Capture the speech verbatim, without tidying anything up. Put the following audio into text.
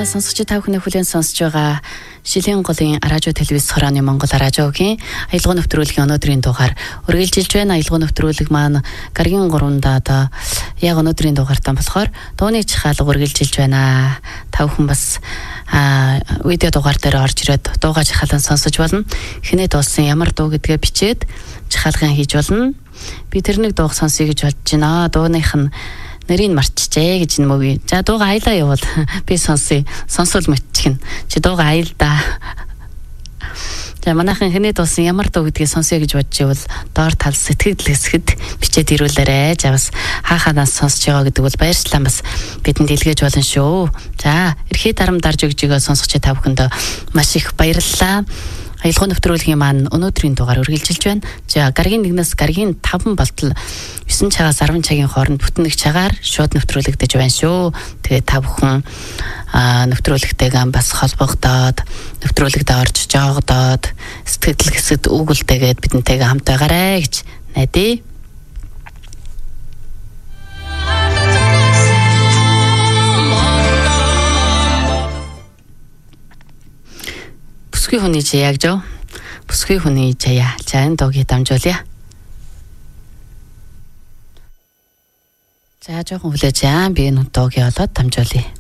сонсогч та бүхний хүлээн сонсож байгаа Шилийн голын радио телевиз хорооны Монгол радиогийн аялал нэвтрүүлгийн өнөөдрийн дугаар үргэлжилж байна. Аялал нэвтрүүлэг маань гаргийн гуравдаа одоо яг өнөөдрийн дугаартаа болохоор дууны чахаалга үргэлжилж байна. Та бүхэн бас видео дугаар дээр орж ирээд дуугаа чахаалан сонсож болно. Эхнээ дуулсан ямар дуу гэдгээ бичээд чахаалган хийж болно. Би тэрнийг дууг сонсъё гэж бодож байна. Дууных нь нэрийг марчжээ гэж нэмэв. За дууга аялаа явуул. Би сонсъё. Сонсвол мэдчихнэ. Чи дууга аял да. За манайхан хэнэ дуусан ямар дуу гэдгийг сонсъё гэж бодож ивэл доор тал сэтгэл хэсгэд бичээд ирүүлээрэй. За бас хааханаас сонсож байгаа гэдэг бол баярчлалаа бас бидэнд илгээж болно шүү. За эрхээ дарам дарж өгж байгаа сонсогч та бүхэнд маш их баярлалаа. Аялал нэвтрүүлгийн маань өнөөдрийн дугаар үргэлжилж байна. За гаргийн нэгнээс гаргийн таван болтол есөн цагаас арван цагийн хооронд бүтэн нэг цагаар шууд нэвтрүүлэгдэж байна шүү. Тэгээ та бүхэн нэвтрүүлэгтэйгээ бас холбогдоод нэвтрүүлэгдээ орж жоогдоод сэтгэл хэсэгт өгүүлтэйгээд бидэнтэйгээ хамт байгаарэ гэж найдаа. Бүсгүй хүний жаяг жоо. Бүсгүй хүний жаяа. За энэ дуугийг дамжуулъя. За жоохон хүлээж аа. Би энэ дуугийг олоод дамжуулъя.